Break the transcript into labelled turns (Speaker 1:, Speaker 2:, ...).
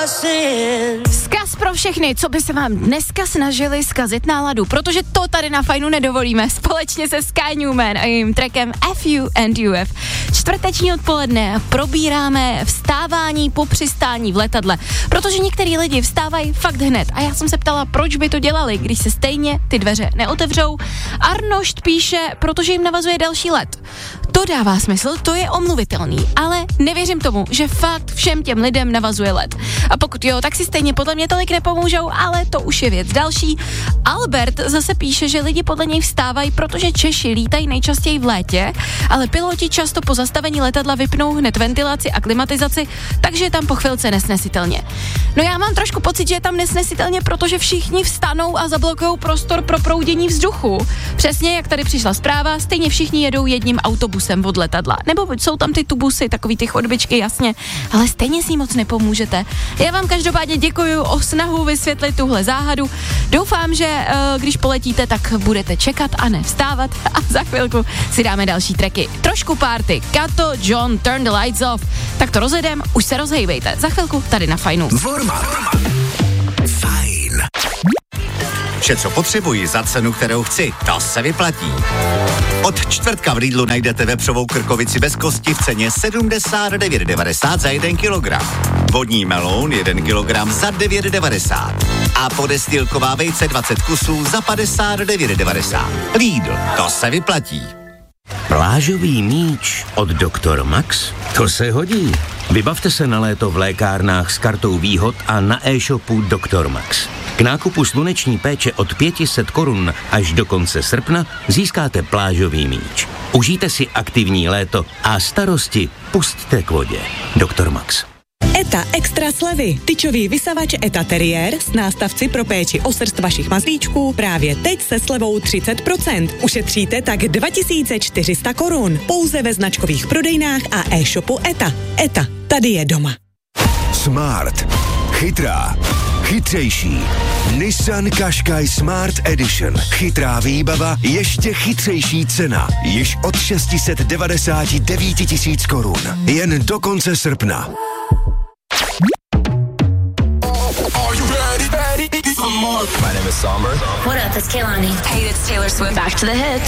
Speaker 1: Vzkaz pro všechny, co by se vám dneska snažili zkazit náladu, protože to tady na Fajnu nedovolíme. Společně se Sky Newman a jejím trackem FU and UF. Čtvrteční odpoledne probíráme vstávání po přistání v letadle, protože některý lidi vstávají fakt hned a já jsem se ptala, proč by to dělali, když se stejně ty dveře neotevřou. Arnošt píše, protože jim navazuje další let. To dává smysl, to je omluvitelný, ale nevěřím tomu, že fakt všem těm lidem navazuje let. A pokud jo, tak si stejně podle mě tolik nepomůžou, ale to už je věc další. Albert zase píše, že lidi podle něj vstávají, protože Češi lítají nejčastěji v létě, ale piloti často po zastavení letadla vypnou hned ventilaci a klimatizaci, takže je tam po chvilce nesnesitelně. No já mám trošku pocit, že je tam nesnesitelně, protože všichni vstanou a zablokují prostor pro proudění vzduchu. Přesně jak tady přišla zpráva, stejně všichni jedou jedním autobusem od letadla. Nebo jsou tam ty tubusy, takový ty chodbičky, jasně, ale stejně si moc nepomůžete. Já vám každopádně děkuju o snahu vysvětlit tuhle záhadu. Doufám, že když poletíte, tak budete čekat a ne vstávat a za chvilku si dáme další tracky. Trošku party. Kato, John, Turn the Lights Off. Tak to rozjedem, už se rozhejbejte. Za chvilku tady na Fajnu.
Speaker 2: Fajn. Vše, co potřebuji za cenu, kterou chci, to se vyplatí. Od čtvrtka v Lidlu najdete vepřovou krkovici bez kosti v ceně 79,90 za 1 kilogram. Vodní meloun 1 kilogram za 9,90. A podestýlková vejce 20 kusů za 59,90. Lidl, to se vyplatí.
Speaker 3: Plážový míč od Dr. Max? To se hodí. Vybavte se na léto v lékárnách s kartou výhod a na e-shopu Dr. Max. K nákupu sluneční péče od 500 korun až do konce srpna získáte plážový míč. Užijte si aktivní léto a starosti pusťte k vodě. Dr. Max.
Speaker 4: ETA extra slevy. Tyčový vysavač ETA Terrier s nástavci pro péči o srst vašich mazlíčků právě teď se slevou 30%. Ušetříte tak 2400 korun. Pouze ve značkových prodejnách a e-shopu ETA. ETA, tady je doma.
Speaker 5: Smart. Chytrá. Chytřejší. Nissan Qashqai Smart Edition. Chytrá výbava, ještě chytřejší cena. Již od 699 000 korun. Jen do konce srpna.
Speaker 6: My name is Somber.
Speaker 7: What up, it's Kehlani. Hey, it's Taylor Swift. Back to the hits.